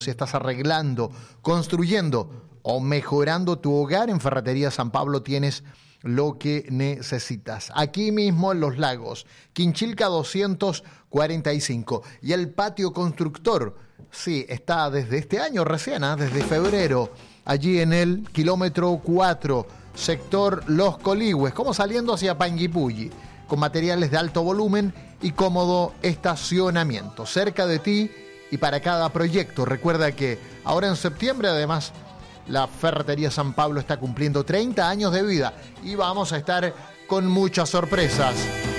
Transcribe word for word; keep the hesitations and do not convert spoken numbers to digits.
Si estás arreglando, construyendo o mejorando tu hogar, en Ferretería San Pablo tienes lo que necesitas. Aquí mismo en Los Lagos, Quinchilca doscientos cuarenta y cinco. Y el patio constructor, sí, está desde este año recién, ¿eh? desde febrero, allí en el kilómetro cuatro, sector Los Coligües, como saliendo hacia Panguipulli, con materiales de alto volumen y cómodo estacionamiento. Cerca de ti y para cada proyecto. Recuerda que ahora en septiembre, además, la Ferretería San Pablo está cumpliendo treinta años de vida y vamos a estar con muchas sorpresas.